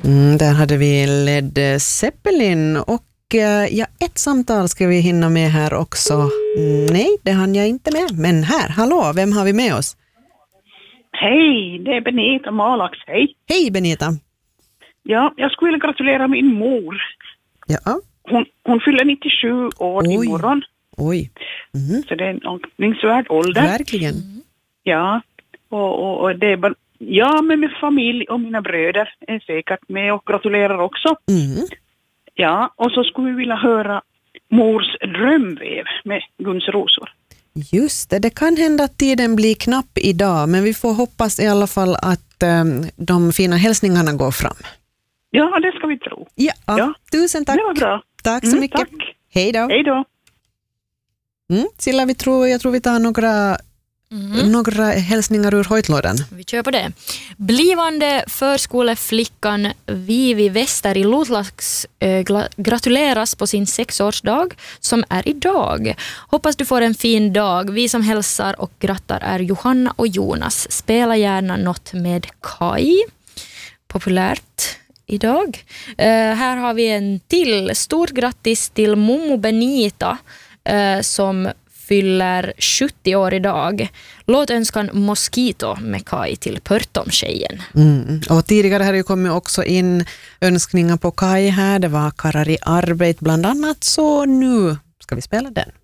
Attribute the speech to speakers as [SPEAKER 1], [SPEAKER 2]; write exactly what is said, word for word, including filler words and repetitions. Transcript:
[SPEAKER 1] Mm, där hade vi Led Zeppelin och ja, ett samtal ska vi hinna med här också. Nej, det hann jag inte med. Men här, hallå, vem har vi med oss?
[SPEAKER 2] Hej, det är Benita Malax, hej.
[SPEAKER 1] Hej Benita.
[SPEAKER 2] Ja, jag skulle vilja gratulera min mor.
[SPEAKER 1] Ja.
[SPEAKER 2] Hon, hon fyller nittiosju år
[SPEAKER 1] Oj.
[SPEAKER 2] imorgon.
[SPEAKER 1] Oj. Mm.
[SPEAKER 2] Så det är en aktningsvärd ålder.
[SPEAKER 1] Verkligen.
[SPEAKER 2] Ja, och, och, och det är bara... Ja, men min familj och mina bröder är säkert med och gratulerar också.
[SPEAKER 1] Mm.
[SPEAKER 2] Ja, och så skulle vi vilja höra mors drömvev med Guns rosor.
[SPEAKER 1] Just det, det kan hända att tiden blir knapp idag, men vi får hoppas i alla fall att um, de fina hälsningarna går fram.
[SPEAKER 2] Ja, det ska vi tro.
[SPEAKER 1] Ja,
[SPEAKER 2] Ja.
[SPEAKER 1] Tusen tack.
[SPEAKER 2] Det var bra.
[SPEAKER 1] Tack så
[SPEAKER 2] Mm,
[SPEAKER 1] mycket.
[SPEAKER 2] tack.
[SPEAKER 1] Hej då.
[SPEAKER 2] Hej då.
[SPEAKER 1] Mm, Silla, vi tror, jag tror vi tar några, mm. några hälsningar ur hojtlådan.
[SPEAKER 3] Vi kör på det. Blivande förskoleflickan Vivi Wester i Lutlax äh, gratuleras på sin sexårsdag som är idag. Hoppas du får en fin dag. Vi som hälsar och grattar är Johanna och Jonas. Spela gärna något med Kai. Populärt idag. Uh, här har vi en till. Stort grattis till Momo Benita uh, som fyller sjuttio år idag. Låt önskan Mosquito med Kai till Pörtom-tjejen.
[SPEAKER 1] Mm. Och tidigare har det kommit också in önskningar på Kai här. Det var Karari Arbeit bland annat, så nu ska vi spela den.